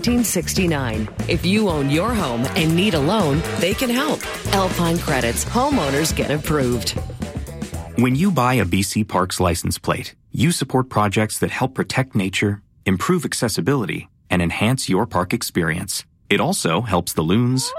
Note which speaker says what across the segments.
Speaker 1: 1969. If you own your home and need a loan, they can help. Alpine Credits. Homeowners get approved.
Speaker 2: When you buy a BC Parks license plate, you support projects that help protect nature, improve accessibility, and enhance your park experience. It also helps the loons,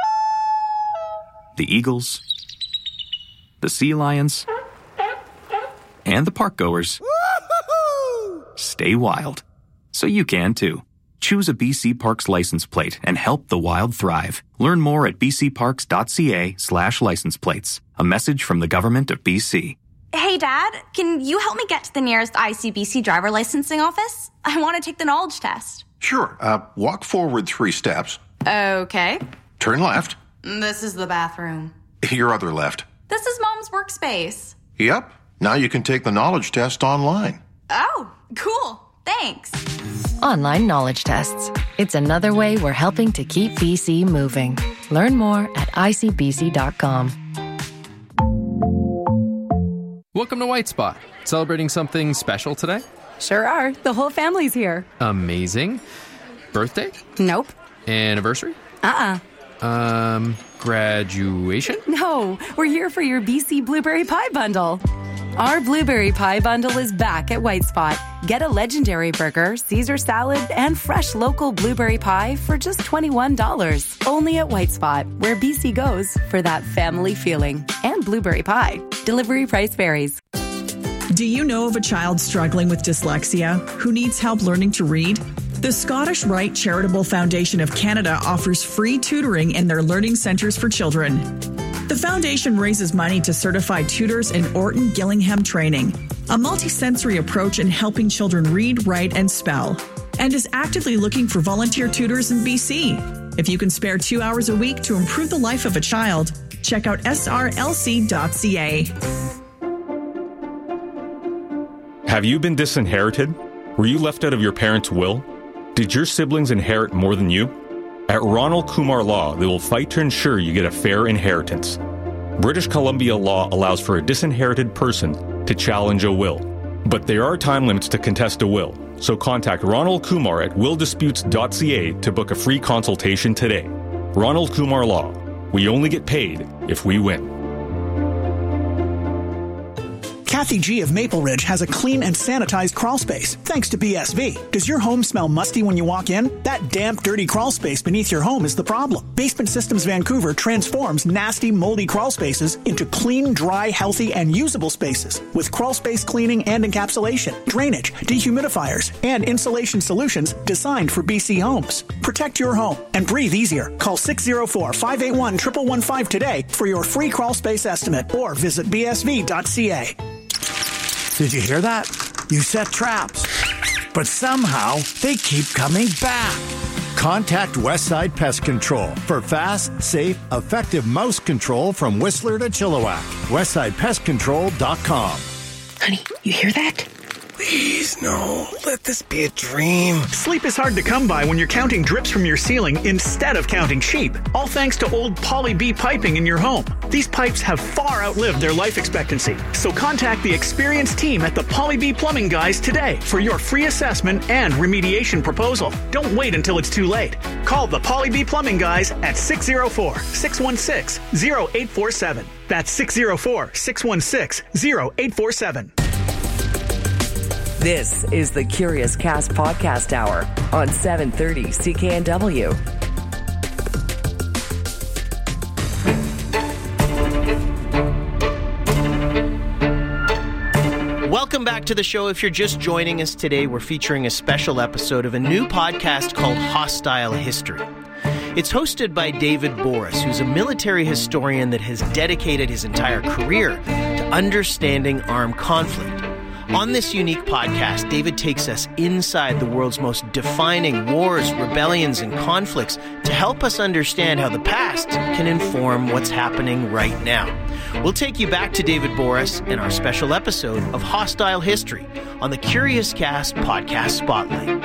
Speaker 2: the eagles, the sea lions, and the park goers stay wild. So you can too. Choose a BC Parks license plate and help the wild thrive. Learn more at bcparks.ca/license plates. A message from the Government of BC.
Speaker 3: Hey, Dad, can you help me get to the nearest ICBC driver licensing office? I want to take the knowledge test.
Speaker 4: Sure. Walk forward 3 steps.
Speaker 3: Okay.
Speaker 4: Turn left.
Speaker 3: This is the bathroom.
Speaker 4: Your other left.
Speaker 3: This is Mom's workspace.
Speaker 4: Yep. Now you can take the knowledge test online.
Speaker 3: Oh, cool. Thanks.
Speaker 5: Online knowledge tests. It's another way we're helping to keep BC moving. Learn more at icbc.com.
Speaker 6: Welcome to White Spot. Celebrating something special today?
Speaker 7: Sure are. The whole family's here.
Speaker 6: Amazing. Birthday?
Speaker 7: Nope.
Speaker 6: Anniversary? Graduation?
Speaker 7: No, we're here for your BC Blueberry Pie Bundle. Our Blueberry Pie Bundle is back at White Spot. Get a legendary burger, Caesar salad, and fresh local blueberry pie for just $21. Only at White Spot, where BC goes for that family feeling. And blueberry pie. Delivery price varies.
Speaker 8: Do you know of a child struggling with dyslexia who needs help learning to read? The Scottish Rite Charitable Foundation of Canada offers free tutoring in their learning centres for children. The foundation raises money to certify tutors in Orton Gillingham training, a multisensory approach in helping children read, write, and spell, and is actively looking for volunteer tutors in BC. If you can spare 2 hours a week to improve the life of a child, check out srlc.ca.
Speaker 9: Have you been disinherited? Were you left out of your parents' will? Did your siblings inherit more than you? At Ronald Kumar Law, they will fight to ensure you get a fair inheritance. British Columbia law allows for a disinherited person to challenge a will. But there are time limits to contest a will, so contact Ronald Kumar at willdisputes.ca to book a free consultation today. Ronald Kumar Law. We only get paid if we win.
Speaker 10: Kathy G of Maple Ridge has a clean and sanitized crawl space, thanks to BSV. Does your home smell musty when you walk in? That damp, dirty crawl space beneath your home is the problem. Basement Systems Vancouver transforms nasty, moldy crawl spaces into clean, dry, healthy, and usable spaces with crawl space cleaning and encapsulation, drainage, dehumidifiers, and insulation solutions designed for BC homes. Protect your home and breathe easier. Call 604-581-1115 today for your free crawl space estimate or visit bsv.ca.
Speaker 11: Did you hear that? You set traps. But somehow, they keep coming back. Contact Westside Pest Control for fast, safe, effective mouse control from Whistler to Chilliwack. WestsidePestControl.com.
Speaker 12: Honey, you hear that?
Speaker 13: Please, no. Let this be a dream.
Speaker 10: Sleep is hard to come by when you're counting drips from your ceiling instead of counting sheep. All thanks to old Poly B piping in your home. These pipes have far outlived their life expectancy. So contact the experienced team at the Poly B Plumbing Guys today for your free assessment and remediation proposal. Don't wait until it's too late. Call the Poly B Plumbing Guys at 604-616-0847. That's 604-616-0847.
Speaker 1: This is the Curious Cast Podcast Hour on 730 CKNW.
Speaker 14: Welcome back to the show. If you're just joining us today, we're featuring a special episode of a new podcast called Hostile History. It's hosted by David Boris, who's a military historian that has dedicated his entire career to understanding armed conflict. On this unique podcast, David takes us inside the world's most defining wars, rebellions, and conflicts to help us understand how the past can inform what's happening right now. We'll take you back to David Boris in our special episode of Hostile History on the Curious Cast Podcast Spotlight.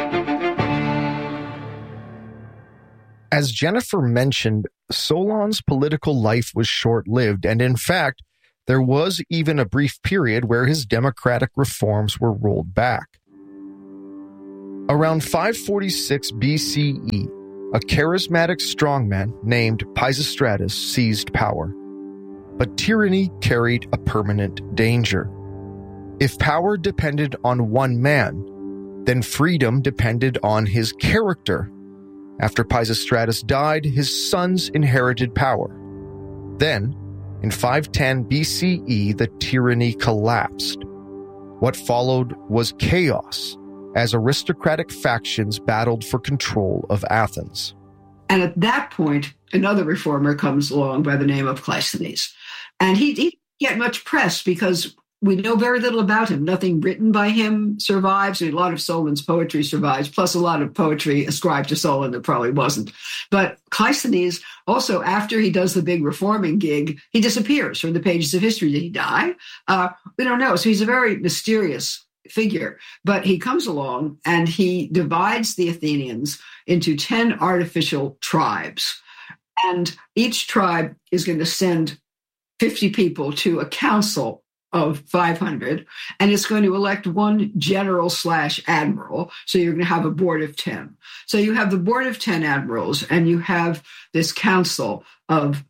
Speaker 15: As Jennifer mentioned, Solon's political life was short-lived, and in fact, there was even a brief period where his democratic reforms were rolled back. Around 546 BCE, a charismatic strongman named Pisistratus seized power. But tyranny carried a permanent danger. If power depended on one man, then freedom depended on his character. After Pisistratus died, his sons inherited power. Then, in 510 BCE, the tyranny collapsed. What followed was chaos, as aristocratic factions battled for control of Athens.
Speaker 16: And at that point, another reformer comes along by the name of Cleisthenes. And he didn't get much press because we know very little about him. Nothing written by him survives. A lot of Solon's poetry survives, plus a lot of poetry ascribed to Solon that probably wasn't. But Cleisthenes, also after he does the big reforming gig, he disappears from the pages of history. Did he die? We don't know. So he's a very mysterious figure. But he comes along and he divides the Athenians into 10 artificial tribes. And each tribe is going to send 50 people to a council of 500, and it's going to elect one general/admiral. So you're going to have a board of 10. So you have the board of 10 admirals, and you have this council of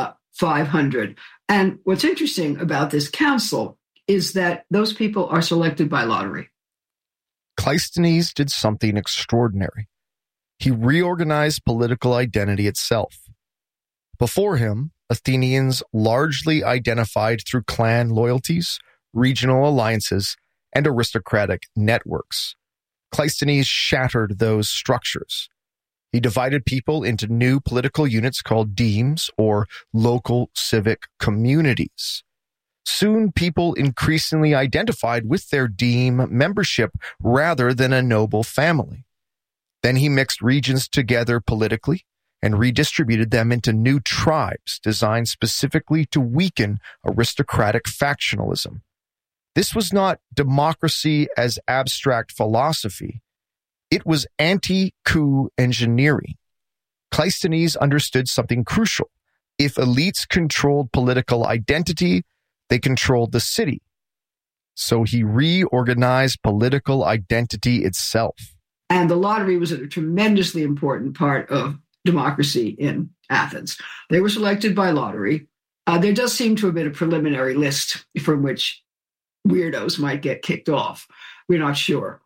Speaker 16: 500. And what's interesting about this council is that those people are selected by lottery.
Speaker 15: Cleisthenes did something extraordinary. He reorganized political identity itself. Before him, Athenians largely identified through clan loyalties, regional alliances, and aristocratic networks. Cleisthenes shattered those structures. He divided people into new political units called demes, or local civic communities. Soon, people increasingly identified with their deme membership rather than a noble family. Then he mixed regions together politically and redistributed them into new tribes designed specifically to weaken aristocratic factionalism. This was not democracy as abstract philosophy. It was anti-coup engineering. Cleisthenes understood something crucial. If elites controlled political identity, they controlled the city. So he reorganized political identity itself.
Speaker 16: And the lottery was a tremendously important part of democracy in Athens. They were selected by lottery. There does seem to have been a preliminary list from which weirdos might get kicked off. We're not sure.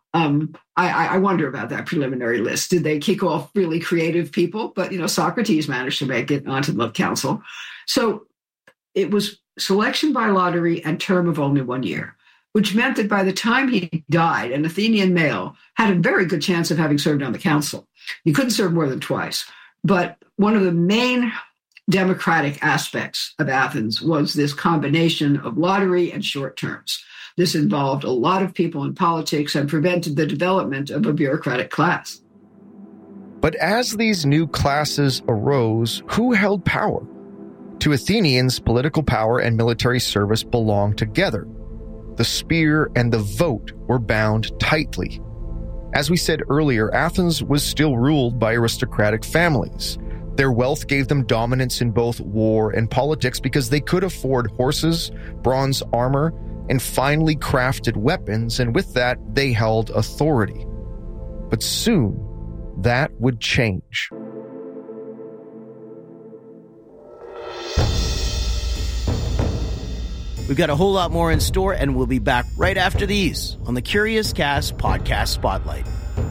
Speaker 16: I wonder about that preliminary list. Did they kick off really creative people? But, Socrates managed to make it onto the council. So it was selection by lottery and term of only 1 year, which meant that by the time he died, an Athenian male had a very good chance of having served on the council. You couldn't serve more than twice. But one of the main democratic aspects of Athens was this combination of lottery and short terms. This involved a lot of people in politics and prevented the development of a bureaucratic class.
Speaker 15: But as these new classes arose, who held power? To Athenians, political power and military service belonged together. The spear and the vote were bound tightly. As we said earlier, Athens was still ruled by aristocratic families. Their wealth gave them dominance in both war and politics because they could afford horses, bronze armor, and finely crafted weapons, and with that, they held authority. But soon, that would change.
Speaker 14: We've got a whole lot more in store, and we'll be back right after these on the Curious Cast Podcast Spotlight.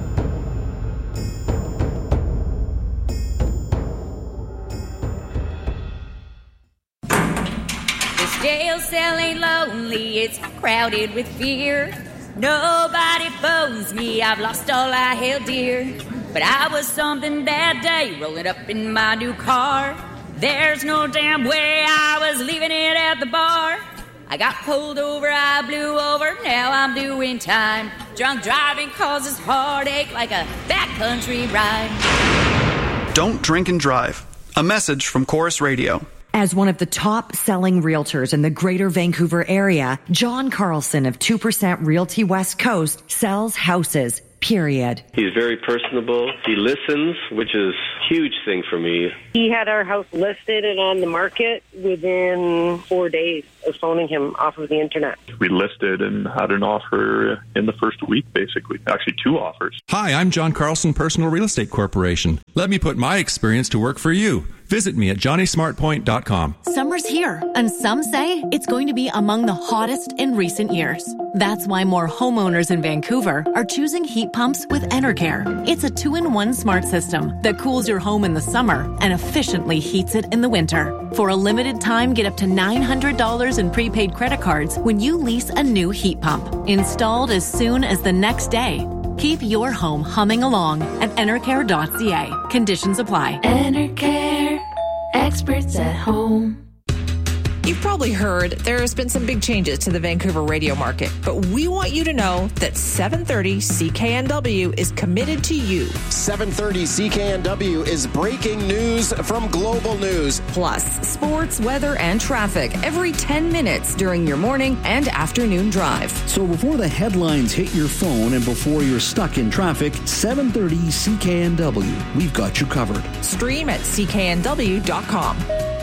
Speaker 17: This jail cell ain't lonely, it's crowded with fear. Nobody phones me, I've lost all I held dear. But I was something that day, rolling up in my new car. There's no damn way I was leaving it at the bar. I got pulled over, I blew over, now I'm doing time. Drunk driving causes heartache like a backcountry ride.
Speaker 18: Don't drink and drive. A message from Chorus Radio.
Speaker 19: As one of the top-selling realtors in the Greater Vancouver area, John Carlson of 2% Realty West Coast sells houses. period.
Speaker 20: He's very personable. He listens, which is a huge thing for me.
Speaker 21: He had our house listed and on the market within 4 days of phoning him off of the internet.
Speaker 22: We listed and had an offer in the first week, basically. Actually, 2 offers.
Speaker 23: Hi, I'm John Carlson, Personal Real Estate Corporation. Let me put my experience to work for you. Visit me at johnnysmartpoint.com.
Speaker 24: Summer's here, and some say it's going to be among the hottest in recent years. That's why more homeowners in Vancouver are choosing heat pumps with Enercare. It's a 2-in-1 smart system that cools your home in the summer and efficiently heats it in the winter. For a limited time, get up to $900 in prepaid credit cards when you lease a new heat pump. Installed as soon as the next day. Keep your home humming along at enercare.ca. Conditions apply.
Speaker 25: Enercare. Experts at home.
Speaker 26: You've probably heard there's been some big changes to the Vancouver radio market, but we want you to know that 730 CKNW is committed to you.
Speaker 27: 730 CKNW is breaking news from Global News.
Speaker 19: Plus, sports, weather, and traffic every 10 minutes during your morning and afternoon drive.
Speaker 28: So before the headlines hit your phone and before you're stuck in traffic, 730 CKNW. We've got you covered.
Speaker 26: Stream at cknw.com.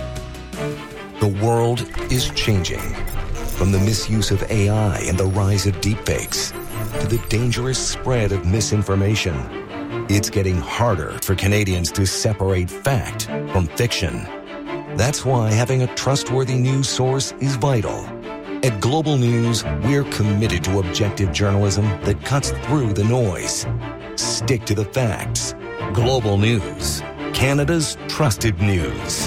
Speaker 29: The world is changing. From the misuse of AI and the rise of deepfakes to the dangerous spread of misinformation, it's getting harder for Canadians to separate fact from fiction. That's why having a trustworthy news source is vital. At Global News, we're committed to objective journalism that cuts through the noise. Stick to the facts. Global News, Canada's trusted news.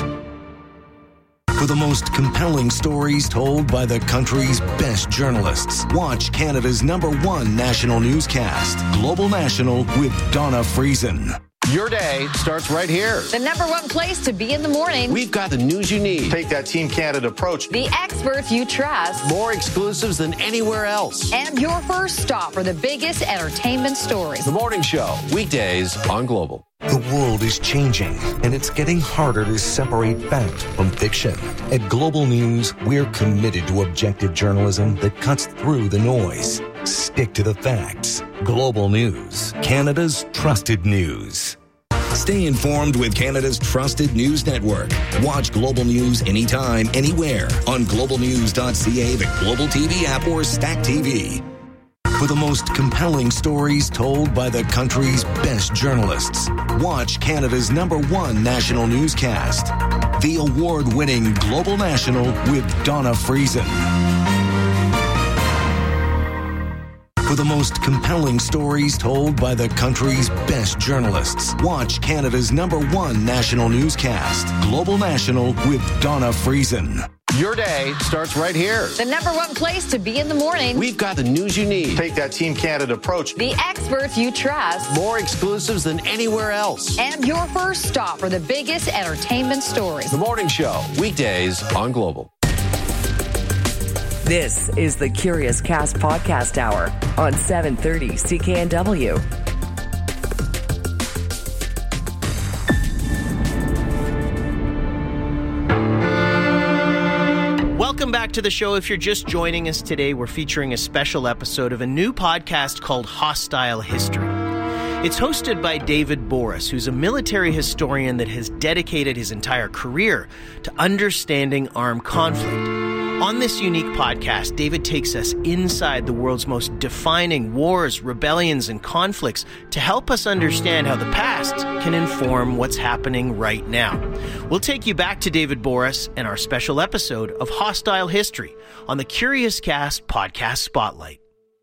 Speaker 29: For the most compelling stories told by the country's best journalists, watch Canada's #1 national newscast, Global National with Donna Friesen.
Speaker 27: Your day starts right here.
Speaker 30: The #1 place to be in the morning.
Speaker 27: We've got the news you need. Take that Team Canada approach.
Speaker 30: The experts you trust.
Speaker 27: More exclusives than anywhere else.
Speaker 30: And your first stop for the biggest entertainment stories.
Speaker 27: The Morning Show, weekdays on Global.
Speaker 29: The world is changing, and it's getting harder to separate fact from fiction. At Global News, we're committed to objective journalism that cuts through the noise. Stick to the facts. Global News, Canada's trusted news. Stay informed with Canada's trusted news network. Watch Global News anytime, anywhere on globalnews.ca, the Global TV app, or Stack TV. For the most compelling stories told by the country's best journalists, watch Canada's #1 national newscast, the award-winning Global National with Donna Friesen. For the most compelling stories told by the country's best journalists, watch Canada's #1 national newscast, Global National with Donna Friesen.
Speaker 27: Your day starts right here.
Speaker 30: The #1 place to be in the morning.
Speaker 27: We've got the news you need. Take that Team Canada approach.
Speaker 30: The experts you trust.
Speaker 27: More exclusives than anywhere else.
Speaker 30: And your first stop for the biggest entertainment stories.
Speaker 27: The Morning Show, weekdays on Global.
Speaker 31: This is the Curious Cast Podcast Hour on 730 CKNW.
Speaker 14: Welcome back to the show. If you're just joining us today, we're featuring a special episode of a new podcast called Hostile History. It's hosted by David Boris, who's a military historian that has dedicated his entire career to understanding armed conflict. On this unique podcast, David takes us inside the world's most defining wars, rebellions, and conflicts to help us understand how the past can inform what's happening right now. We'll take you back to David Boris and our special episode of Hostile History on the Curious Cast Podcast Spotlight.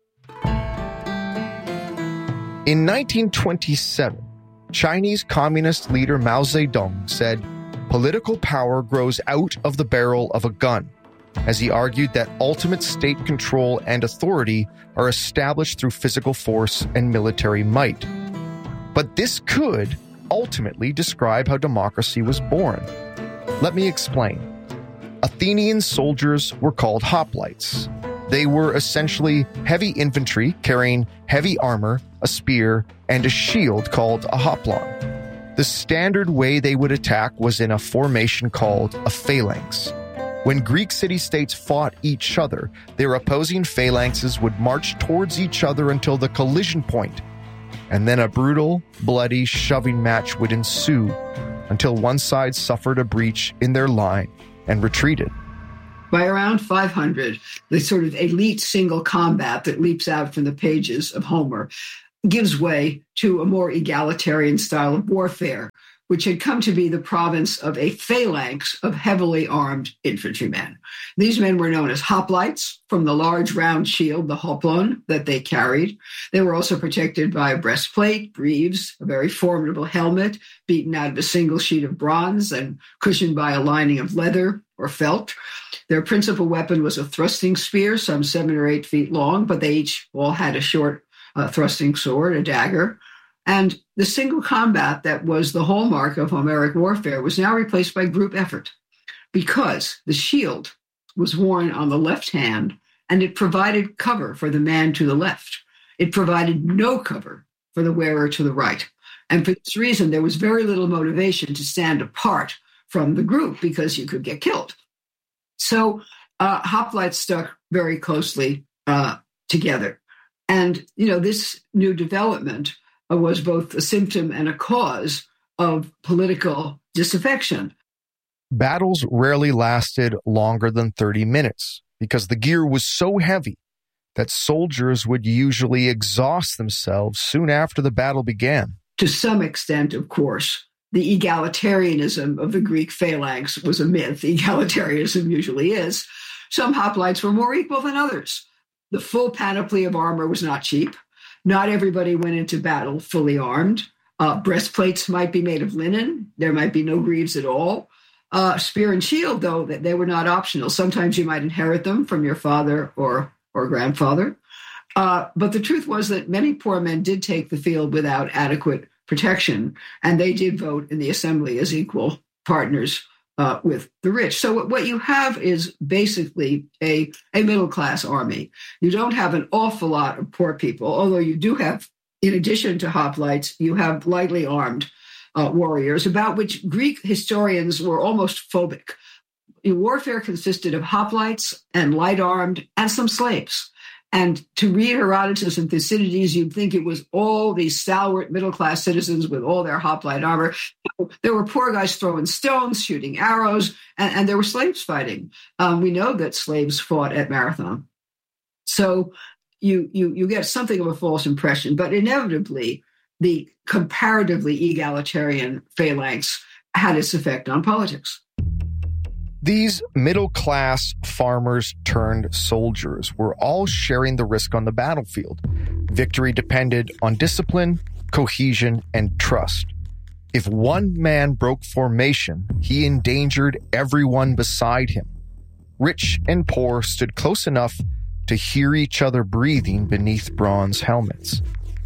Speaker 15: In 1927, Chinese Communist leader Mao Zedong said, "Political power grows out of the barrel of a gun," as he argued that ultimate state control and authority are established through physical force and military might. But this could ultimately describe how democracy was born. Let me explain. Athenian soldiers were called hoplites. They were essentially heavy infantry carrying heavy armor, a spear, and a shield called a hoplon. The standard way they would attack was in a formation called a phalanx. When Greek city-states fought each other, their opposing phalanxes would march towards each other until the collision point, and then a brutal, bloody shoving match would ensue until one side suffered a breach in their line and retreated.
Speaker 16: By around 500, the sort of elite single combat that leaps out from the pages of Homer gives way to a more egalitarian style of warfare, which had come to be the province of a phalanx of heavily armed infantrymen. These men were known as hoplites, from the large round shield, the hoplon, that they carried. They were also protected by a breastplate, greaves, a very formidable helmet, beaten out of a single sheet of bronze and cushioned by a lining of leather or felt. Their principal weapon was a thrusting spear, some 7 or 8 feet long, but they each all had a short thrusting sword, a dagger. And the single combat that was the hallmark of Homeric warfare was now replaced by group effort, because the shield was worn on the left hand and it provided cover for the man to the left. It provided no cover for the wearer to the right. And for this reason, there was very little motivation to stand apart from the group because you could get killed. So hoplites stuck very closely together. And, this new development was both a symptom and a cause of political disaffection.
Speaker 15: Battles rarely lasted longer than 30 minutes because the gear was so heavy that soldiers would usually exhaust themselves soon after the battle began.
Speaker 16: To some extent, of course, the egalitarianism of the Greek phalanx was a myth. Egalitarianism usually is. Some hoplites were more equal than others. The full panoply of armor was not cheap. Not everybody went into battle fully armed. Breastplates might be made of linen. There might be no greaves at all. Spear and shield, though, that they were not optional. Sometimes you might inherit them from your father or grandfather. But the truth was that many poor men did take the field without adequate protection, and they did vote in the assembly as equal partners with the rich. So what you have is basically a middle-class army. You don't have an awful lot of poor people, although you do have, in addition to hoplites, you have lightly armed warriors, about which Greek historians were almost phobic. Warfare consisted of hoplites and light-armed and some slaves. And to read Herodotus and Thucydides, you'd think it was all these stalwart middle-class citizens with all their hoplite armor. There were poor guys throwing stones, shooting arrows, and there were slaves fighting. We know that slaves fought at Marathon. So you get something of a false impression, but inevitably, the comparatively egalitarian phalanx had its effect on politics.
Speaker 15: These middle-class farmers turned soldiers were all sharing the risk on the battlefield. Victory depended on discipline, cohesion, and trust. If one man broke formation, he endangered everyone beside him. Rich and poor stood close enough to hear each other breathing beneath bronze helmets.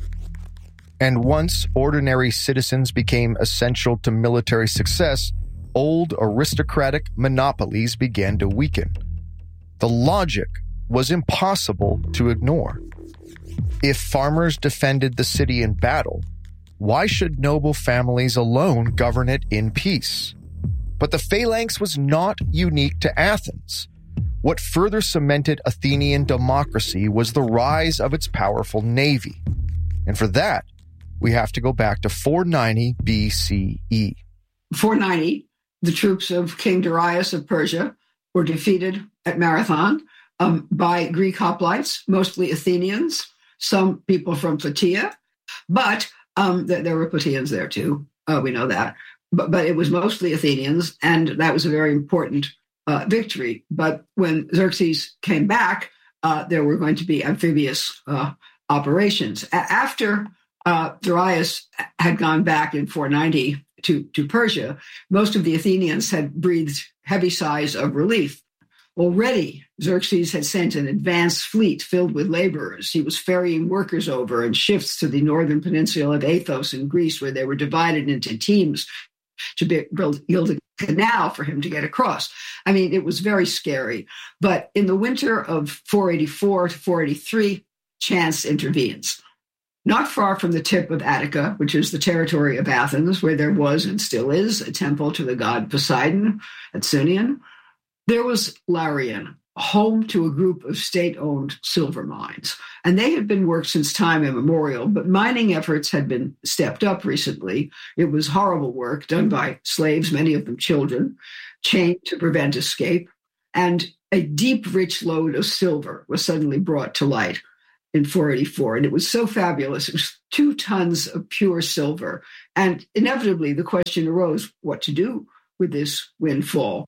Speaker 15: And once ordinary citizens became essential to military success, old aristocratic monopolies began to weaken. The logic was impossible to ignore. If farmers defended the city in battle, why should noble families alone govern it in peace? But the phalanx was not unique to Athens. What further cemented Athenian democracy was the rise of its powerful navy. And for that, we have to go back to 490 BCE.
Speaker 16: 490, the troops of King Darius of Persia were defeated at Marathon by Greek hoplites, mostly Athenians, some people from Plataea, but there were Plataeans there too. We know that. But it was mostly Athenians, and that was a very important victory. But when Xerxes came back, there were going to be amphibious operations. After Darius had gone back in 490 to Persia, most of the Athenians had breathed heavy sighs of relief. Already, Xerxes had sent an advance fleet filled with laborers. He was ferrying workers over in shifts to the northern peninsula of Athos in Greece, where they were divided into teams to build a canal for him to get across. I mean, it was very scary. But in the winter of 484 to 483, chance intervenes. Not far from the tip of Attica, which is the territory of Athens, where there was and still is a temple to the god Poseidon at Sunion, there was Larion, home to a group of state-owned silver mines. And they had been worked since time immemorial, but mining efforts had been stepped up recently. It was horrible work done by slaves, many of them children, chained to prevent escape. And a deep, rich lode of silver was suddenly brought to light in 484. And it was so fabulous. It was 2 tons of pure silver. And inevitably, the question arose what to do with this windfall.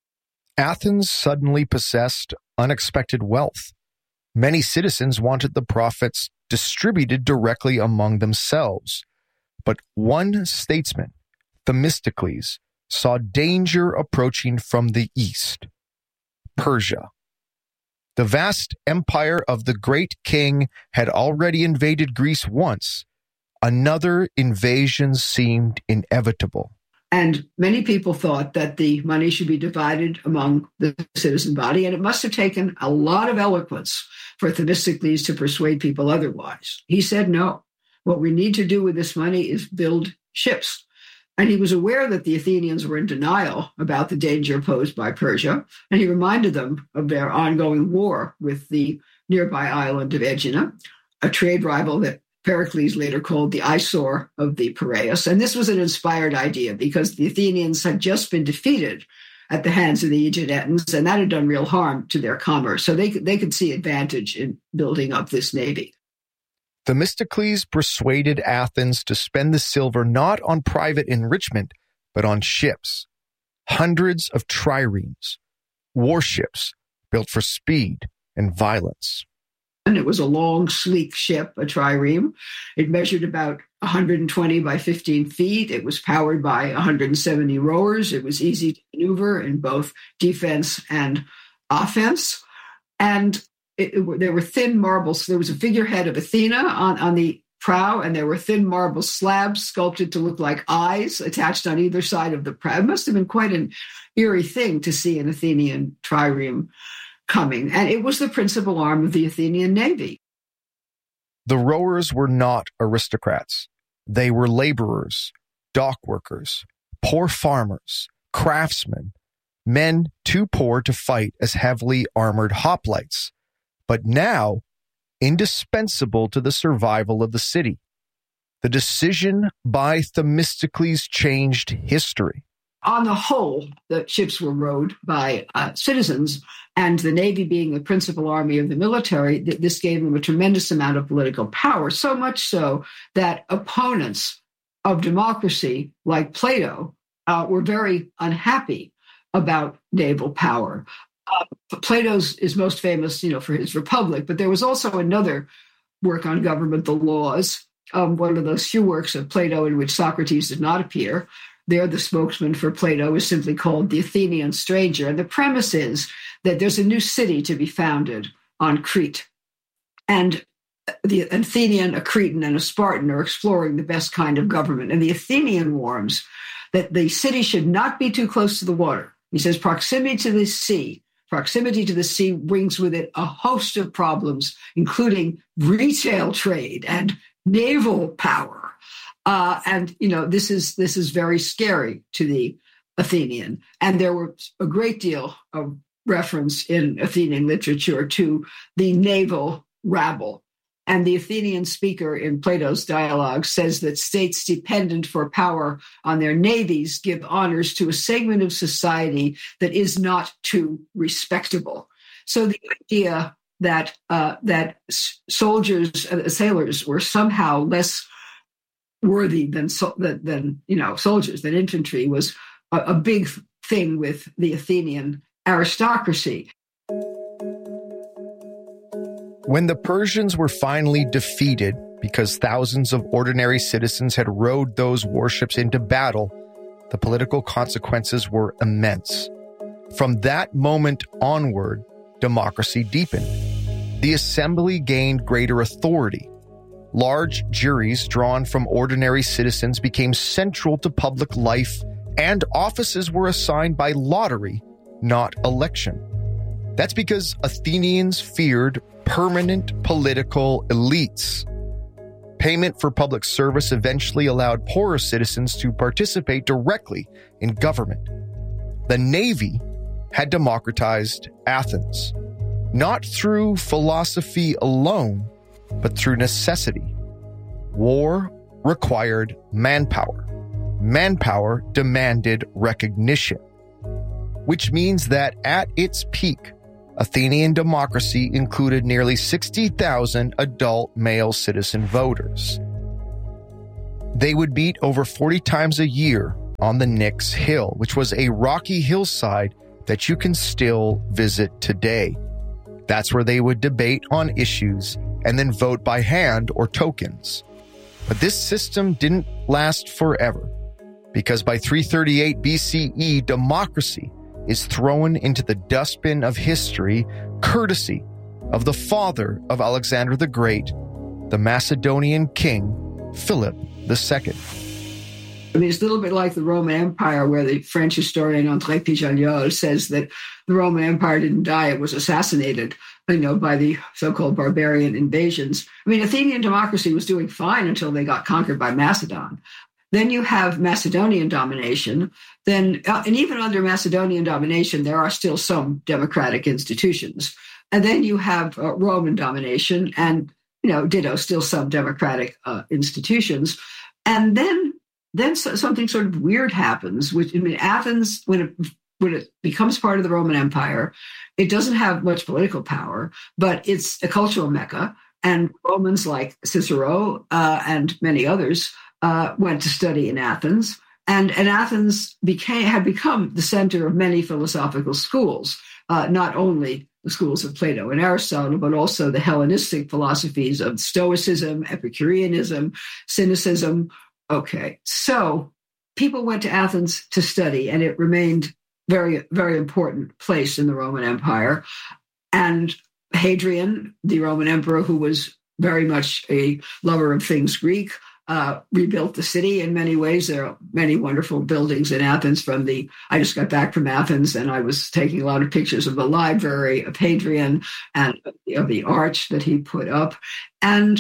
Speaker 15: Athens suddenly possessed unexpected wealth. Many citizens wanted the profits distributed directly among themselves. But one statesman, Themistocles, saw danger approaching from the east, Persia. The vast empire of the great king had already invaded Greece once. Another invasion seemed inevitable.
Speaker 16: And many people thought that the money should be divided among the citizen body, and it must have taken a lot of eloquence for Themistocles to persuade people otherwise. He said, no, what we need to do with this money is build ships. And he was aware that the Athenians were in denial about the danger posed by Persia, and he reminded them of their ongoing war with the nearby island of Aegina, a trade rival that Pericles later called the eyesore of the Piraeus. And this was an inspired idea because the Athenians had just been defeated at the hands of the Aeginetans, and that had done real harm to their commerce. So they could see advantage in building up this navy.
Speaker 15: Themistocles persuaded Athens to spend the silver not on private enrichment, but on ships. Hundreds of triremes, warships built for speed and violence.
Speaker 16: And it was a long, sleek ship, a trireme. It measured about 120 by 15 feet. It was powered by 170 rowers. It was easy to maneuver in both defense and offense. And there were thin marbles. There was a figurehead of Athena on the prow, and there were thin marble slabs sculpted to look like eyes attached on either side of the prow. It must have been quite an eerie thing to see an Athenian trireme coming, and it was the principal arm of the Athenian navy.
Speaker 15: The rowers were not aristocrats. They were laborers, dock workers, poor farmers, craftsmen, men too poor to fight as heavily armored hoplites, but now indispensable to the survival of the city. The decision by Themistocles changed history.
Speaker 16: On the whole, the ships were rowed by citizens, and the Navy being the principal army of the military, this gave them a tremendous amount of political power, so much so that opponents of democracy, like Plato, were very unhappy about naval power. Plato's is most famous, for his Republic, but there was also another work on government, The Laws, one of those few works of Plato in which Socrates did not appear. There, the spokesman for Plato is simply called the Athenian Stranger. And the premise is that there's a new city to be founded on Crete. And the Athenian, a Cretan, and a Spartan are exploring the best kind of government. And the Athenian warns that the city should not be too close to the water. He says proximity to the sea brings with it a host of problems, including retail trade and naval power. This is very scary to the Athenian. And there was a great deal of reference in Athenian literature to the naval rabble. And the Athenian speaker in Plato's dialogue says that states dependent for power on their navies give honors to a segment of society that is not too respectable. So the idea that sailors were somehow less worthy than soldiers, than infantry, was a big thing with the Athenian aristocracy.
Speaker 15: When the Persians were finally defeated because thousands of ordinary citizens had rowed those warships into battle, the political consequences were immense. From that moment onward, democracy deepened. The assembly gained greater authority. Large juries drawn from ordinary citizens became central to public life, and offices were assigned by lottery, not election. That's because Athenians feared permanent political elites. Payment for public service eventually allowed poorer citizens to participate directly in government. The Navy had democratized Athens, not through philosophy alone, but through necessity. War required manpower. Manpower demanded recognition, which means that at its peak, Athenian democracy included nearly 60,000 adult male citizen voters. They would meet over 40 times a year on the Nix Hill, which was a rocky hillside that you can still visit today. That's where they would debate on issues and then vote by hand or tokens. But this system didn't last forever, because by 338 BCE, democracy is thrown into the dustbin of history, courtesy of the father of Alexander the Great, the Macedonian king, Philip II.
Speaker 16: I mean, it's a little bit like the Roman Empire, where the French historian André Pijagnol says that the Roman Empire didn't die, it was assassinated, by the so-called barbarian invasions. I mean, Athenian democracy was doing fine until they got conquered by Macedon. Then you have Macedonian domination. And even under Macedonian domination, there are still some democratic institutions. And then you have Roman domination and, ditto, still some democratic institutions. And then something sort of weird happens, which, Athens, when it becomes part of the Roman Empire, it doesn't have much political power, but it's a cultural mecca. And Romans like Cicero and many others went to study in Athens. And Athens had become the center of many philosophical schools, not only the schools of Plato and Aristotle, but also the Hellenistic philosophies of Stoicism, Epicureanism, Cynicism. Okay, so people went to Athens to study, and it remained very, very important place in the Roman Empire. And Hadrian, the Roman emperor, who was very much a lover of things Greek, rebuilt the city in many ways. There are many wonderful buildings in Athens. I just got back from Athens, and I was taking a lot of pictures of the library of Hadrian and of the arch that he put up. And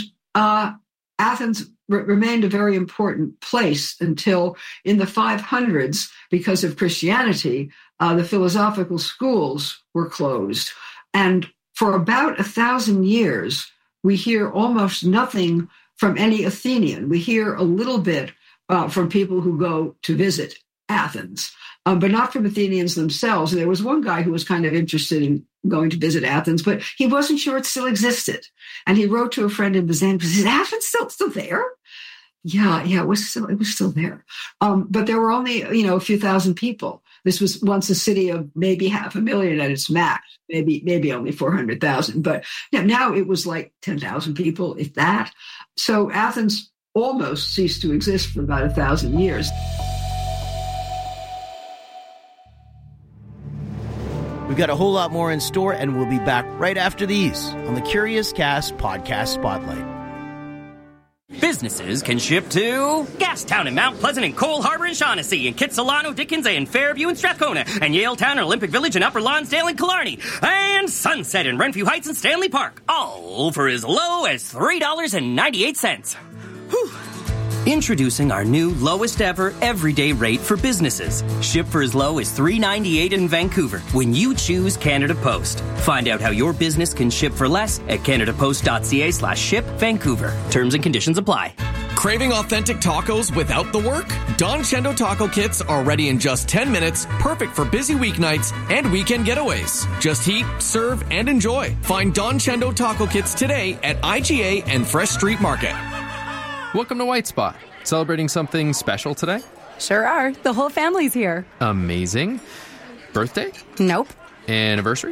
Speaker 16: Athens remained a very important place until in the 500s, because of Christianity, the philosophical schools were closed. And for about 1,000 years, we hear almost nothing from any Athenian. We hear a little bit from people who go to visit Athens, but not from Athenians themselves. And there was one guy who was kind of interested in going to visit Athens, but he wasn't sure it still existed. And he wrote to a friend in Byzantium, he said, Athens still there? Yeah, it was still there. But there were only, a few thousand people. This was once a city of maybe 500,000 at its max, maybe only 400,000. But now it was like 10,000 people, if that. So Athens almost ceased to exist for about 1,000 years.
Speaker 14: We've got a whole lot more in store, and we'll be back right after these on the Curious Cast Podcast Spotlight.
Speaker 2: Businesses can ship to Gastown and Mount Pleasant and Cole Harbor and Shaughnessy and Kitsilano, Dickens and Fairview and Strathcona and Yaletown and Olympic Village and Upper Lonsdale and Killarney and Sunset and Renfrew Heights and Stanley Park, all for as low as $3.98. Whew. Introducing our new lowest ever everyday rate for businesses. Ship for as low as $3.98 in Vancouver when you choose Canada Post. Find out how your business can ship for less at canadapost.ca/ship Vancouver. Terms and conditions apply.
Speaker 3: Craving authentic tacos without the work? Don Chendo taco kits are ready in just 10 minutes, perfect for busy weeknights and weekend getaways. Just heat, serve, and enjoy. Find Don Chendo taco kits today at IGA and Fresh Street Market.
Speaker 4: Welcome to White Spot. Celebrating something special today?
Speaker 5: Sure are. The whole family's here.
Speaker 4: Amazing. Birthday?
Speaker 5: Nope.
Speaker 4: Anniversary?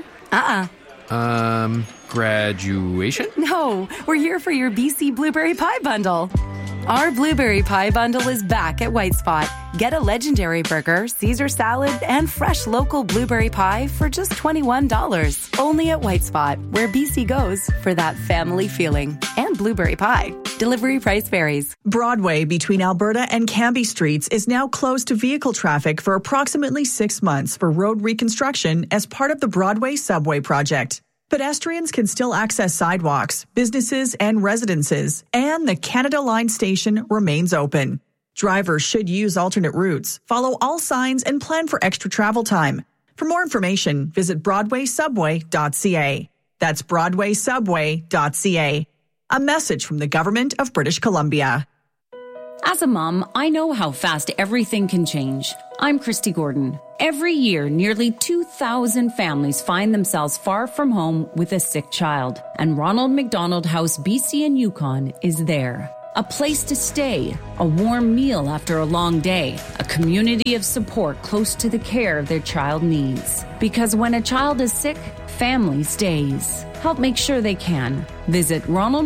Speaker 4: Graduation?
Speaker 5: No, we're here for your BC Blueberry Pie Bundle. Our Blueberry Pie Bundle is back at White Spot. Get a legendary burger, Caesar salad, and fresh local blueberry pie for just $21. Only at White Spot, where BC goes for that family feeling. And blueberry pie. Delivery price varies.
Speaker 6: Broadway between Alberta and Cambie Streets is now closed to vehicle traffic for approximately 6 months for road reconstruction as part of the Broadway Subway project. Pedestrians can still access sidewalks, businesses, and residences, and the Canada Line station remains open. Drivers should use alternate routes, follow all signs, and plan for extra travel time. For more information, visit BroadwaySubway.ca. That's BroadwaySubway.ca. A message from the Government of British Columbia.
Speaker 1: As a mom, I know how fast everything can change. I'm Christy Gordon. Every year, nearly 2,000 families find themselves far from home with a sick child. And Ronald McDonald House BC and Yukon is there. A place to stay, a warm meal after a long day, a community of support close to the care their child needs. Because when a child is sick, family stays. Help make sure they can. Visit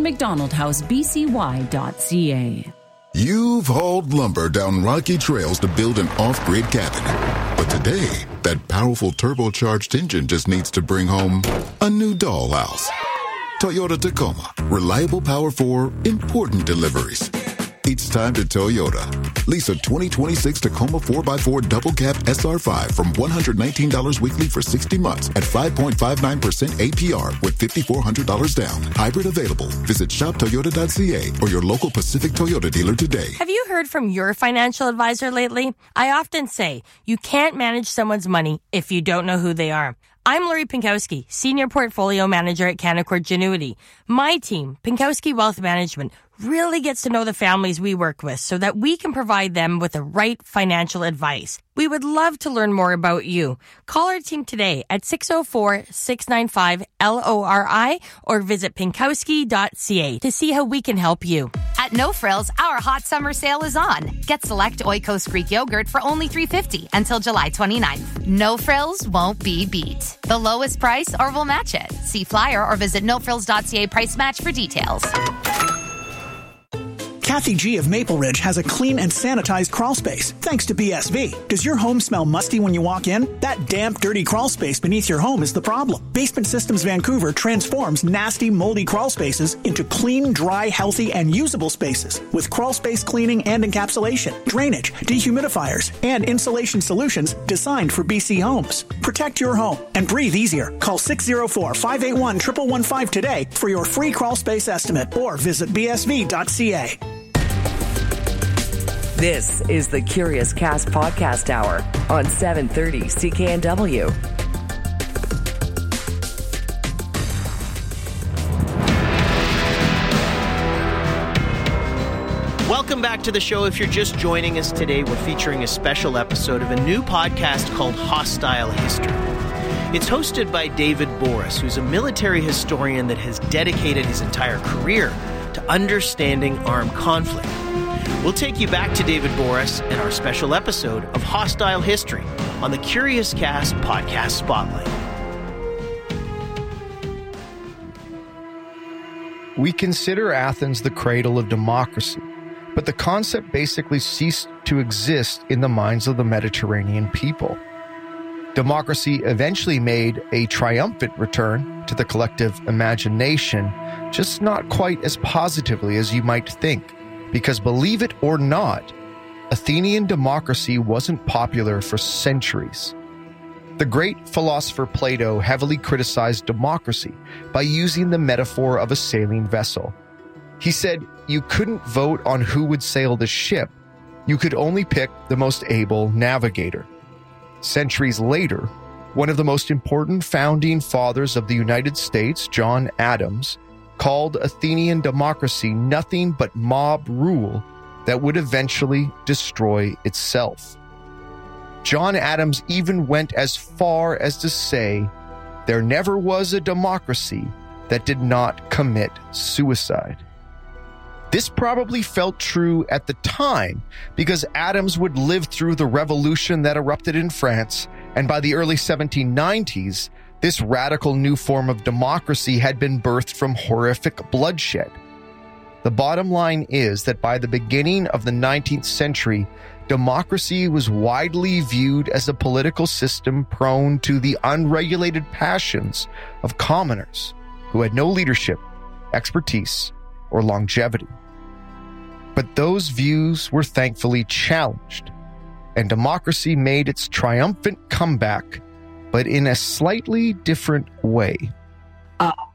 Speaker 1: ronaldmcdonaldhousebcy.ca.
Speaker 7: You've hauled lumber down rocky trails to build an off-grid cabin. But today, that powerful turbocharged engine just needs to bring home a new dollhouse. Toyota Tacoma. Reliable power for important deliveries. It's time to Toyota. Lease a 2026 Tacoma 4x4 double cab SR5 from $119 weekly for 60 months at 5.59% APR with $5,400 down. Hybrid available. Visit shoptoyota.ca or your local Pacific Toyota dealer today.
Speaker 8: Have you heard from your financial advisor lately? I often say you can't manage someone's money if you don't know who they are. I'm Lori Pinkowski, Senior Portfolio Manager at Canaccord Genuity. My team, Pinkowski Wealth Management, really gets to know the families we work with so that we can provide them with the right financial advice. We would love to learn more about you. Call our team today at 604-695-LORI or visit pinkowski.ca to see how we can help you.
Speaker 9: At No Frills, our hot summer sale is on. Get select Oikos Greek yogurt for only $3.50 until July 29th. No Frills won't be beat. The lowest price or we'll match it. See flyer or visit nofrills.ca price match for details.
Speaker 10: Kathy G of Maple Ridge has a clean and sanitized crawl space, thanks to BSV. Does your home smell musty when you walk in? That damp, dirty crawl space beneath your home is the problem. Basement Systems Vancouver transforms nasty, moldy crawl spaces into clean, dry, healthy, and usable spaces with crawl space cleaning and encapsulation, drainage, dehumidifiers, and insulation solutions designed for BC homes. Protect your home and breathe easier. Call 604-581-1115 today for your free crawl space estimate or visit bsv.ca.
Speaker 31: This is the Curious Cast Podcast Hour on 730 CKNW.
Speaker 14: Welcome back to the show. If you're just joining us today, we're featuring a special episode of a new podcast called Hostile History. It's hosted by David Boris, who's a military historian that has dedicated his entire career to understanding armed conflict. We'll take you back to David Boris and our special episode of Hostile History on the Curious Cast Podcast Spotlight.
Speaker 15: We consider Athens the cradle of democracy, but the concept basically ceased to exist in the minds of the Mediterranean people. Democracy eventually made a triumphant return to the collective imagination, just not quite as positively as you might think. Because believe it or not, Athenian democracy wasn't popular for centuries. The great philosopher Plato heavily criticized democracy by using the metaphor of a sailing vessel. He said you couldn't vote on who would sail the ship, you could only pick the most able navigator. Centuries later, one of the most important founding fathers of the United States, John Adams, called Athenian democracy nothing but mob rule that would eventually destroy itself. John Adams even went as far as to say there never was a democracy that did not commit suicide. This probably felt true at the time because Adams would live through the revolution that erupted in France, and by the early 1790s, this radical new form of democracy had been birthed from horrific bloodshed. The bottom line is that by the beginning of the 19th century, democracy was widely viewed as a political system prone to the unregulated passions of commoners who had no leadership, expertise, or longevity. But those views were thankfully challenged, and democracy made its triumphant comeback, but in a slightly different way.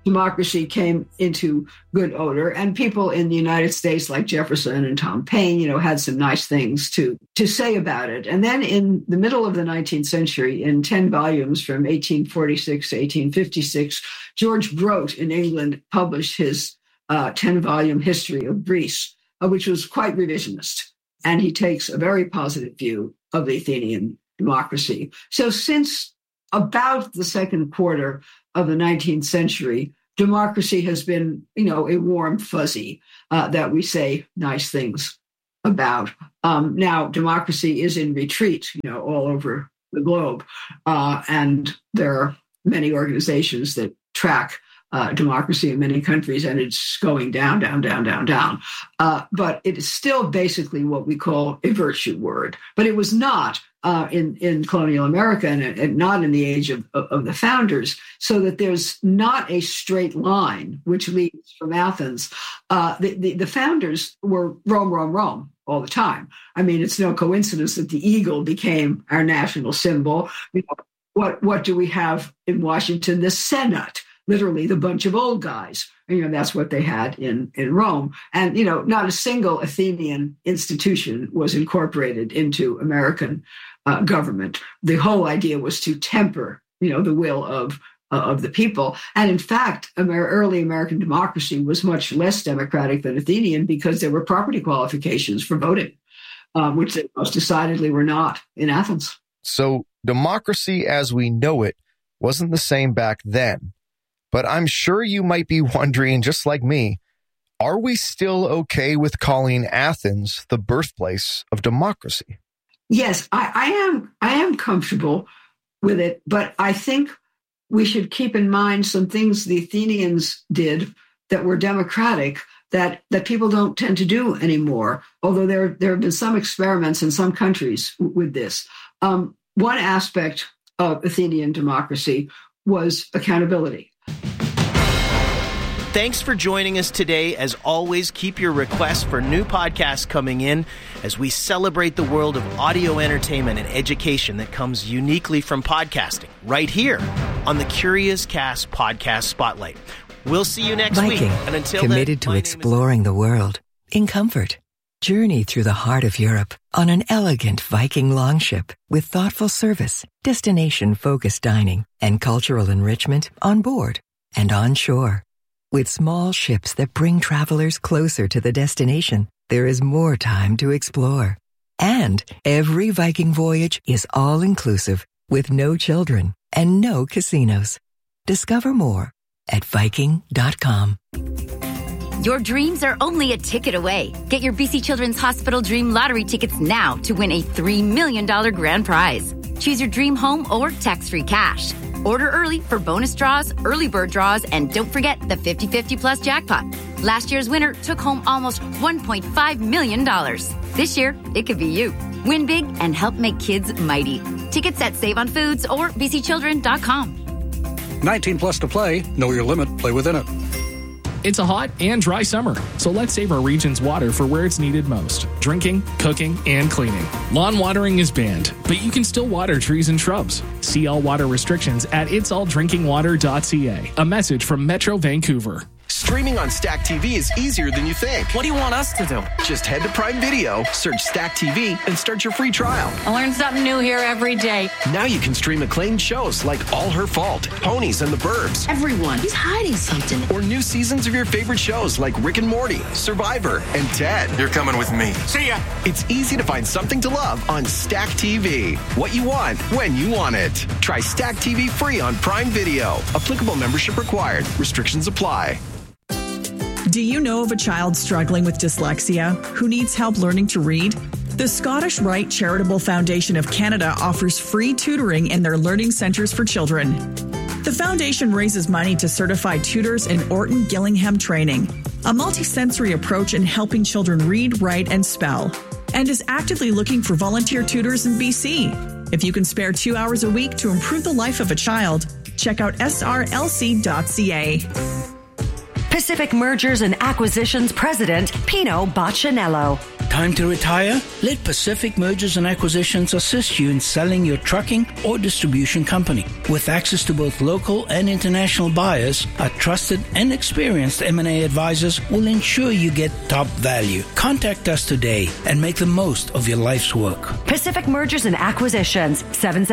Speaker 16: democracy came into good odor, and people in the United States like Jefferson and Tom Paine, had some nice things to say about it. And then in the middle of the 19th century, in 10 volumes from 1846 to 1856, George Grote in England published his 10-volume history of Greece, which was quite revisionist. And he takes a very positive view of the Athenian democracy. So since about the second quarter of the 19th century, democracy has been, a warm fuzzy that we say nice things about. Now, democracy is in retreat, all over the globe. And there are many organizations that track democracy in many countries, and it's going down, down, down, down, down. But it is still basically what we call a virtue word. But it was not in colonial America and not in the age of the founders, so that there's not a straight line which leads from Athens. The founders were Rome, Rome, Rome all the time. I mean, it's no coincidence that the eagle became our national symbol. What do we have in Washington? The Senate. Literally the bunch of old guys. That's what they had in Rome. And, not a single Athenian institution was incorporated into American government. The whole idea was to temper, the will of the people. And in fact, early American democracy was much less democratic than Athenian because there were property qualifications for voting, which they most decidedly were not in Athens.
Speaker 15: So democracy as we know it wasn't the same back then. But I'm sure you might be wondering, just like me, are we still okay with calling Athens the birthplace of democracy?
Speaker 16: Yes, I am comfortable with it, but I think we should keep in mind some things the Athenians did that were democratic that people don't tend to do anymore, although there have been some experiments in some countries with this. One aspect of Athenian democracy was accountability.
Speaker 14: Thanks for joining us today. As always, keep your requests for new podcasts coming in as we celebrate the world of audio entertainment and education that comes uniquely from podcasting right here on the Curious Cast Podcast Spotlight. We'll see you next week. And until
Speaker 11: committed
Speaker 14: then,
Speaker 11: to exploring the world in comfort. Journey through the heart of Europe on an elegant Viking longship with thoughtful service, destination-focused dining, and cultural enrichment on board and on shore. With small ships that bring travelers closer to the destination, there is more time to explore. And every Viking voyage is all-inclusive with no children and no casinos. Discover more at Viking.com.
Speaker 12: Your dreams are only a ticket away. Get your BC Children's Hospital Dream Lottery tickets now to win a $3 million grand prize. Choose your dream home or tax-free cash. Order early for bonus draws, early bird draws, and don't forget the 50-50 plus jackpot. Last year's winner took home almost $1.5 million. This year, it could be you. Win big and help make kids mighty. Tickets at Save on Foods or bcchildren.com.
Speaker 28: 19 plus to play. Know your limit. Play within it.
Speaker 13: It's a hot and dry summer, so let's save our region's water for where it's needed most: drinking, cooking, and cleaning. Lawn watering is banned, but you can still water trees and shrubs. See all water restrictions at itsalldrinkingwater.ca. A message from Metro Vancouver.
Speaker 17: Streaming on Stack TV is easier than you think.
Speaker 2: What do you want us to do?
Speaker 17: Just head to Prime Video, search Stack TV, and start your free trial.
Speaker 8: I learn something new here every day.
Speaker 17: Now you can stream acclaimed shows like All Her Fault, Ponies and the Burbs.
Speaker 18: Everyone is hiding something.
Speaker 17: Or new seasons of your favorite shows like Rick and Morty, Survivor, and Ted.
Speaker 20: You're coming with me.
Speaker 17: See ya! It's easy to find something to love on Stack TV. What you want, when you want it. Try Stack TV free on Prime Video. Applicable membership required. Restrictions apply.
Speaker 6: Do you know of a child struggling with dyslexia who needs help learning to read? The Scottish Rite Charitable Foundation of Canada offers free tutoring in their learning centres for children. The foundation raises money to certify tutors in Orton Gillingham training, a multisensory approach in helping children read, write, and spell, and is actively looking for volunteer tutors in BC. If you can spare 2 hours a week to improve the life of a child, check out srlc.ca.
Speaker 21: Pacific Mergers and Acquisitions President Pino Boccinello.
Speaker 19: Time to retire? Let Pacific Mergers and Acquisitions assist you in selling your trucking or distribution company. With access to both local and international buyers, our trusted and experienced M&A advisors will ensure you get top value. Contact us today and make the most of your life's work.
Speaker 20: Pacific Mergers and Acquisitions,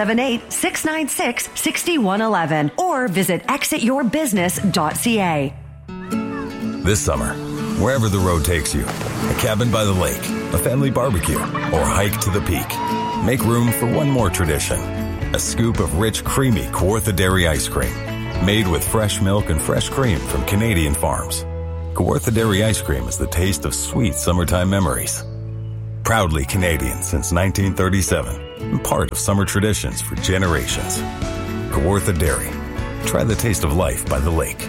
Speaker 20: 778-696-6111, or visit exityourbusiness.ca.
Speaker 21: This summer, wherever the road takes you, a cabin by the lake, a family barbecue, or hike to the peak, make room for one more tradition. A scoop of rich, creamy Kawartha Dairy ice cream, made with fresh milk and fresh cream from Canadian farms. Kawartha Dairy ice cream is the taste of sweet summertime memories. Proudly Canadian since 1937 and part of summer traditions for generations. Kawartha Dairy. Try the taste of life by the lake.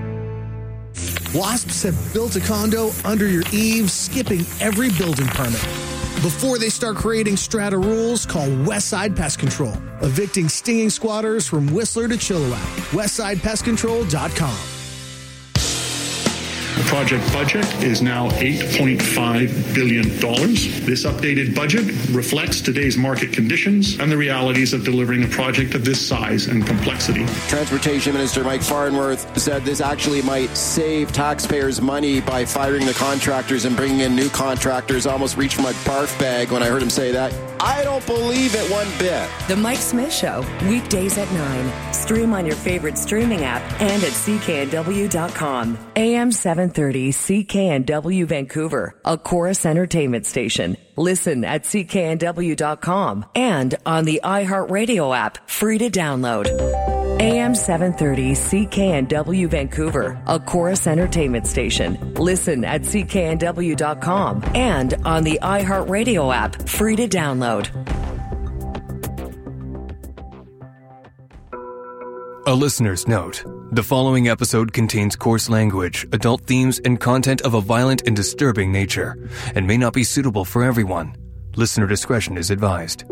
Speaker 22: Wasps have built a condo under your eaves, skipping every building permit. Before they start creating strata rules, call Westside Pest Control, evicting stinging squatters from Whistler to Chilliwack. WestsidePestControl.com.
Speaker 23: The project budget is now $8.5 billion. This updated budget reflects today's market conditions and the realities of delivering a project of this size and complexity.
Speaker 24: Transportation Minister Mike Farnworth said this actually might save taxpayers money by firing the contractors and bringing in new contractors. I almost reached for my barf bag when I heard him say that. I don't believe it one bit.
Speaker 31: The Mike Smith Show, weekdays at 9. Stream on your favorite streaming app and at cknw.com. AM 730 CKNW Vancouver, a Chorus Entertainment station. Listen at cknw.com and on the iHeartRadio app, free to download. AM 730 CKNW Vancouver, a Chorus Entertainment station. Listen at cknw.com and on the iHeartRadio app, free to download.
Speaker 28: A listener's note. The following episode contains coarse language, adult themes, and content of a violent and disturbing nature, and may not be suitable for everyone. Listener discretion is advised.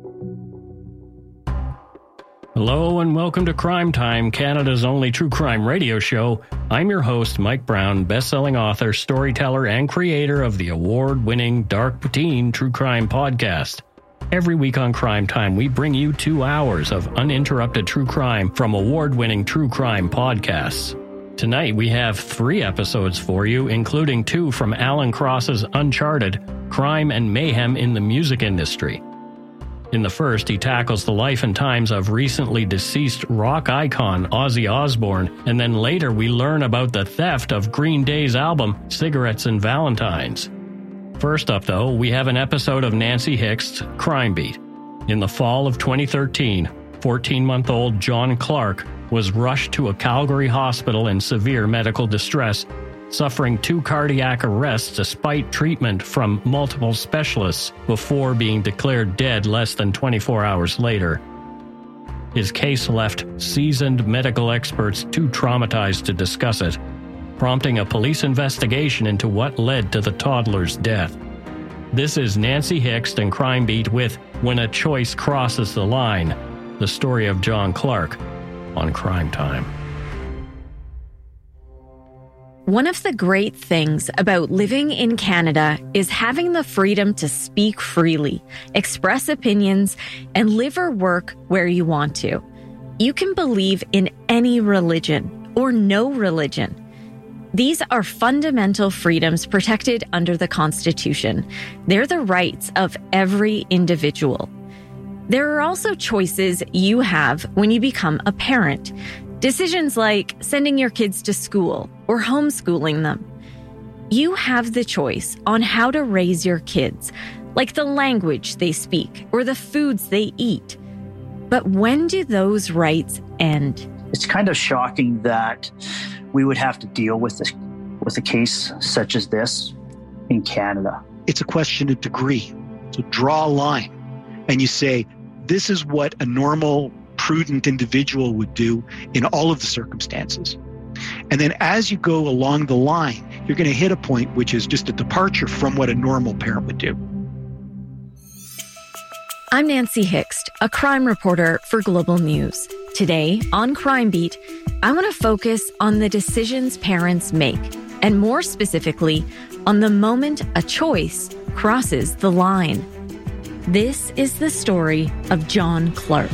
Speaker 25: Hello and welcome to Crime Time, Canada's only true crime radio show. I'm your host, Mike Brown, best-selling author, storyteller, and creator of the award-winning Dark Teen True Crime podcast. Every week on Crime Time, we bring you 2 hours of uninterrupted true crime from award-winning true crime podcasts. Tonight, we have 3 episodes for you, including 2 from Alan Cross's Uncharted, Crime and Mayhem in the Music Industry. In the first, he tackles the life and times of recently deceased rock icon Ozzy Osbourne, and then later we learn about the theft of Green Day's album, Cigarettes and Valentines. First up, though, we have an episode of Nancy Hick's Crime Beat. In the fall of 2013, 14-month-old John Clark was rushed to a Calgary hospital in severe medical distress, suffering 2 cardiac arrests despite treatment from multiple specialists before being declared dead less than 24 hours later. His case left seasoned medical experts too traumatized to discuss it, prompting a police investigation into what led to the toddler's death. This is Nancy Hicks and Crime Beat with When a Choice Crosses the Line, the story of John Clark on Crime Time.
Speaker 26: One of the great things about living in Canada is having the freedom to speak freely, express opinions, and live or work where you want to. You can believe in any religion or no religion. These are fundamental freedoms protected under the Constitution. They're the rights of every individual. There are also choices you have when you become a parent. Decisions like sending your kids to school or homeschooling them. You have the choice on how to raise your kids, like the language they speak or the foods they eat. But when do those rights end?
Speaker 31: It's kind of shocking that we would have to deal with a case such as this in Canada.
Speaker 10: It's a question of degree. So draw a line and you say, this is what a normal, prudent individual would do in all of the circumstances. And then as you go along the line, you're going to hit a point which is just a departure from what a normal parent would do.
Speaker 26: I'm Nancy Hickst, a crime reporter for Global News. Today, on Crime Beat, I want to focus on the decisions parents make, and more specifically, on the moment a choice crosses the line. This is the story of John Clark.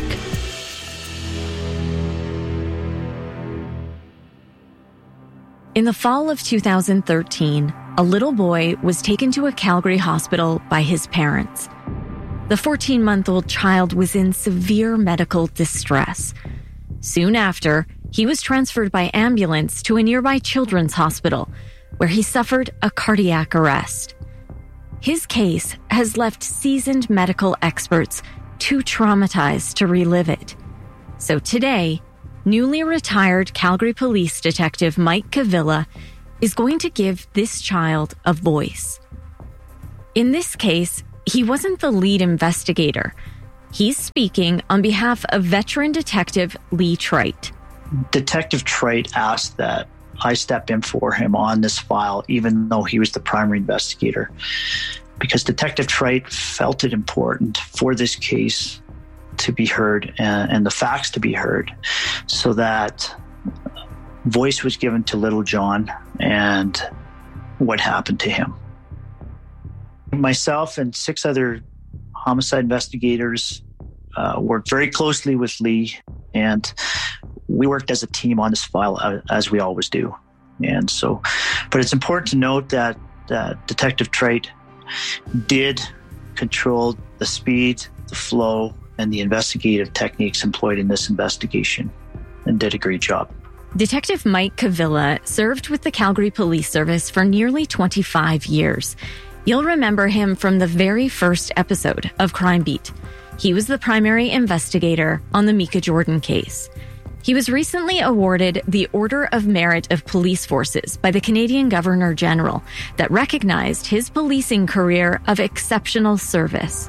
Speaker 26: In the fall of 2013, a little boy was taken to a Calgary hospital by his parents. The 14-month-old child was in severe medical distress. Soon after, he was transferred by ambulance to a nearby children's hospital, where he suffered a cardiac arrest. His case has left seasoned medical experts too traumatized to relive it. So today, newly retired Calgary Police Detective Mike Cavilla is going to give this child a voice. In this case, he wasn't the lead investigator. He's speaking on behalf of veteran detective Lee Trite.
Speaker 1: Detective Trite asked that I step in for him on this file, even though he was the primary investigator, because Detective Trite felt it important for this case to be heard and the facts to be heard, so that voice was given to little John and what happened to him. Myself and 6 other homicide investigators worked very closely with Lee, and we worked as a team on this file, as we always do. And so, but it's important to note that Detective Trite did control the speed, the flow, and the investigative techniques employed in this investigation, and did a great job.
Speaker 26: Detective Mike Cavilla served with the Calgary Police Service for nearly 25 years. You'll remember him from the very first episode of Crime Beat. He was the primary investigator on the Mika Jordan case. He was recently awarded the Order of Merit of Police Forces by the Canadian Governor-General that recognized his policing career of exceptional service.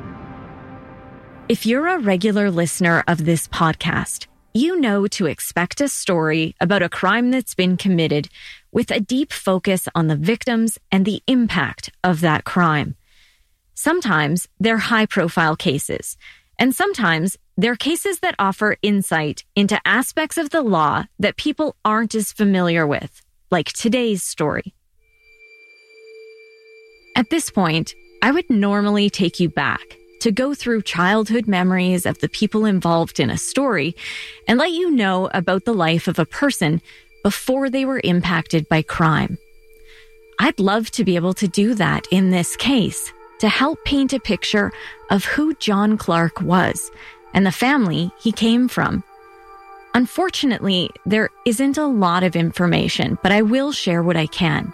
Speaker 26: If you're a regular listener of this podcast, you know to expect a story about a crime that's been committed with a deep focus on the victims and the impact of that crime. Sometimes they're high-profile cases, and sometimes they're cases that offer insight into aspects of the law that people aren't as familiar with, like today's story. At this point, I would normally take you back to go through childhood memories of the people involved in a story and let you know about the life of a person before they were impacted by crime. I'd love to be able to do that in this case, to help paint a picture of who John Clark was and the family he came from. Unfortunately, there isn't a lot of information, but I will share what I can.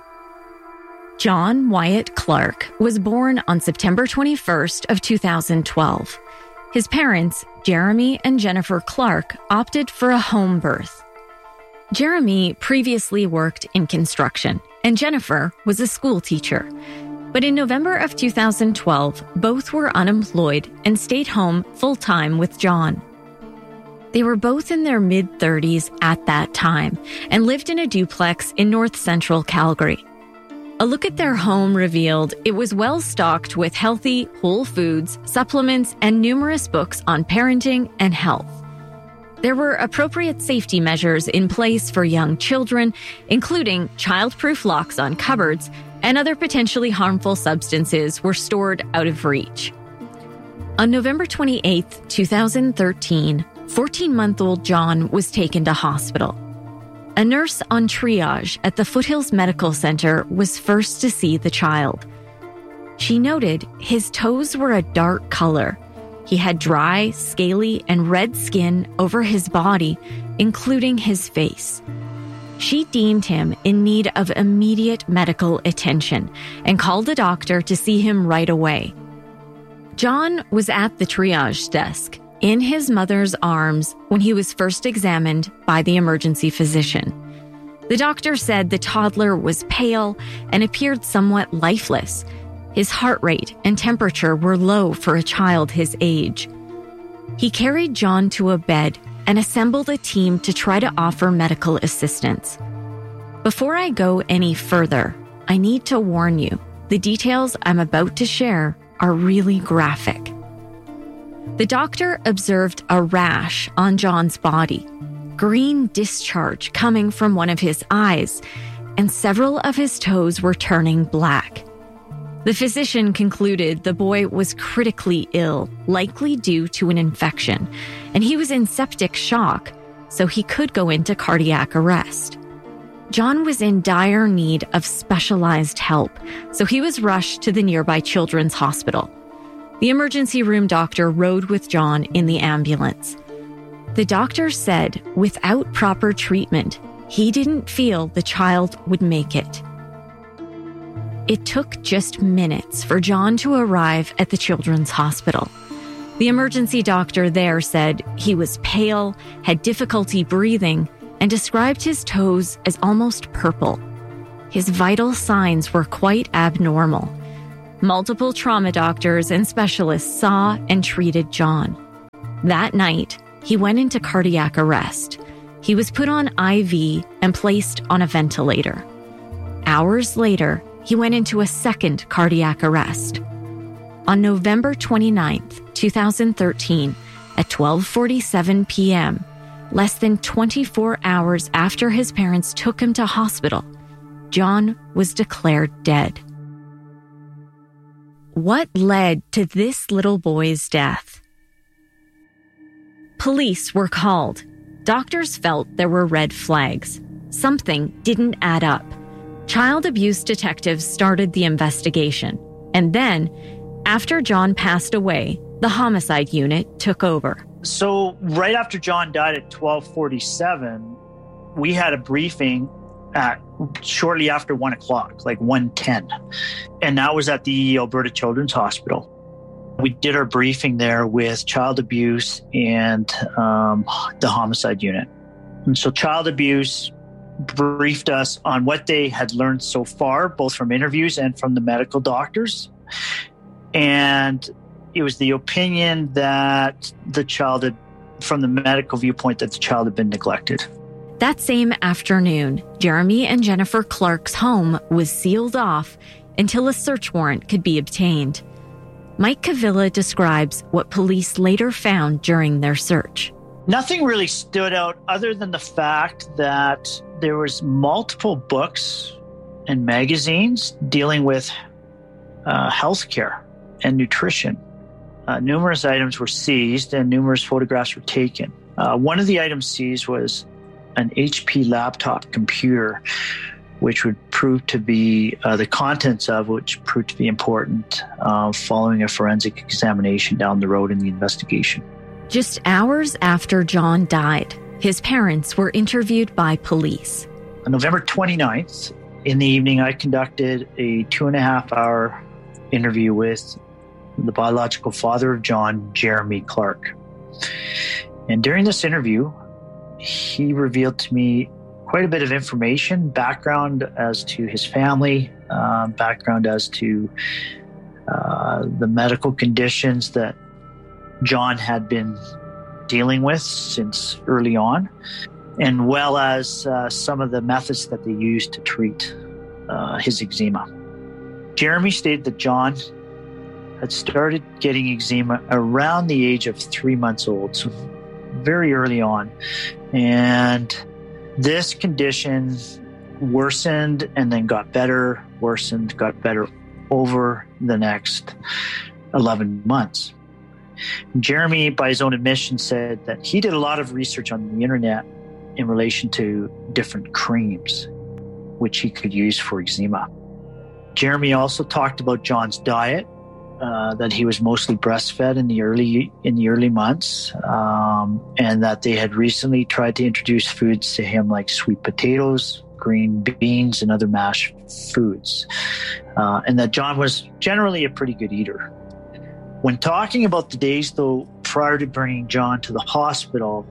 Speaker 26: John Wyatt Clark was born on September 21st of 2012. His parents, Jeremy and Jennifer Clark, opted for a home birth. Jeremy previously worked in construction, and Jennifer was a school teacher. But in November of 2012, both were unemployed and stayed home full-time with John. They were both in their mid-30s at that time and lived in a duplex in north-central Calgary. A look at their home revealed it was well-stocked with healthy, whole foods, supplements, and numerous books on parenting and health. There were appropriate safety measures in place for young children, including child-proof locks on cupboards, and other potentially harmful substances were stored out of reach. On November 28, 2013, 14-month-old John was taken to hospital. A nurse on triage at the Foothills Medical Center was first to see the child. She noted his toes were a dark color. He had dry, scaly, and red skin over his body, including his face. She deemed him in need of immediate medical attention and called a doctor to see him right away. John was at the triage desk in his mother's arms when he was first examined by the emergency physician. The doctor said the toddler was pale and appeared somewhat lifeless. His heart rate and temperature were low for a child his age. He carried John to a bed and assembled a team to try to offer medical assistance. Before I go any further, I need to warn you, the details I'm about to share are really graphic. The doctor observed a rash on John's body, green discharge coming from one of his eyes, and several of his toes were turning black. The physician concluded the boy was critically ill, likely due to an infection, and he was in septic shock, so he could go into cardiac arrest. John was in dire need of specialized help, so he was rushed to the nearby children's hospital. The emergency room doctor rode with John in the ambulance. The doctor said without proper treatment, he didn't feel the child would make it. It took just minutes for John to arrive at the children's hospital. The emergency doctor there said he was pale, had difficulty breathing, and described his toes as almost purple. His vital signs were quite abnormal. Multiple trauma doctors and specialists saw and treated John. That night, he went into cardiac arrest. He was put on IV and placed on a ventilator. Hours later, he went into a second cardiac arrest. On November 29th, 2013, at 12:47 p.m., less than 24 hours after his parents took him to hospital, John was declared dead. What led to this little boy's death? Police were called. Doctors felt there were red flags. Something didn't add up. Child abuse detectives started the investigation. And then, after John passed away, the homicide unit took over.
Speaker 1: So right after John died at 12:47, we had a briefing at shortly after 1 o'clock, like 1:10. And that was at the Alberta Children's Hospital. We did our briefing there with child abuse and the homicide unit. And so child abuse briefed us on what they had learned so far, both from interviews and from the medical doctors. And it was the opinion that the child had, from the medical viewpoint, that the child had been neglected.
Speaker 26: That same afternoon, Jeremy and Jennifer Clark's home was sealed off until a search warrant could be obtained. Mike Cavilla describes what police later found during their search.
Speaker 1: Nothing really stood out other than the fact that there was multiple books and magazines dealing with healthcare and nutrition. Numerous items were seized and numerous photographs were taken. One of the items seized was an HP laptop computer, which would prove to be the contents of which proved to be important following a forensic examination down the road in the investigation.
Speaker 26: Just hours after John died, his parents were interviewed by police.
Speaker 1: On November 29th, in the evening, I conducted a 2.5-hour interview with the biological father of John, Jeremy Clark. And during this interview, he revealed to me quite a bit of information, background as to his family, background as to the medical conditions that John had been dealing with since early on, and well as some of the methods that they used to treat his eczema. Jeremy stated that John had started getting eczema around the age of 3 months old, so very early on. And this condition worsened and then got better, worsened, got better over the next 11 months. Jeremy, by his own admission, said that he did a lot of research on the internet in relation to different creams, which he could use for eczema. Jeremy also talked about John's diet, that he was mostly breastfed in the early months, and that they had recently tried to introduce foods to him like sweet potatoes, green beans, and other mashed foods, and that John was generally a pretty good eater. When talking about the days, though, prior to bringing John to the hospital,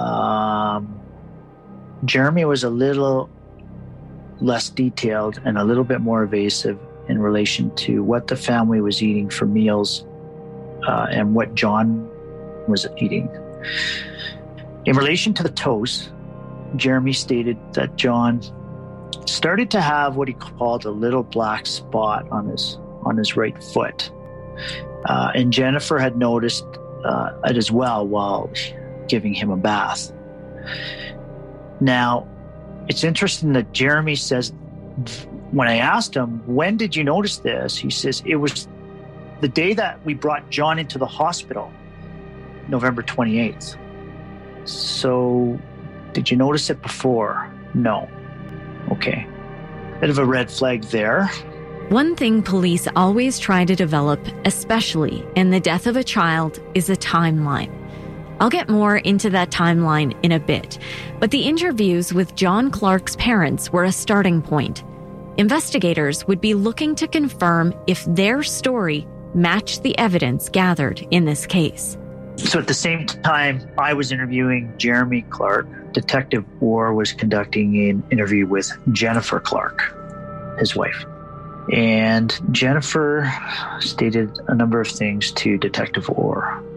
Speaker 1: Jeremy was a little less detailed and a little bit more evasive in relation to what the family was eating for meals and what John was eating. In relation to the toes, Jeremy stated that John started to have what he called a little black spot on his right foot. And Jennifer had noticed it as well while giving him a bath. Now, it's interesting that Jeremy says when I asked him, when did you notice this? He says, it was the day that we brought John into the hospital, November 28th. So did you notice it before? No. Okay. Bit of a red flag there.
Speaker 26: One thing police always try to develop, especially in the death of a child, is a timeline. I'll get more into that timeline in a bit, but the interviews with John Clark's parents were a starting point. Investigators would be looking to confirm if their story matched the evidence gathered in this case.
Speaker 1: So at the same time I was interviewing Jeremy Clark, Detective Orr was conducting an interview with Jennifer Clark, his wife. And Jennifer stated a number of things to Detective Orr.